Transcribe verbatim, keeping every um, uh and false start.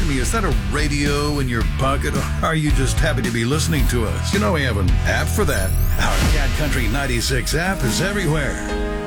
Remind me, is that a radio in your pocket, or are you just happy to be listening to us? You know we have an app for that. Our Cat Country ninety-six app is everywhere.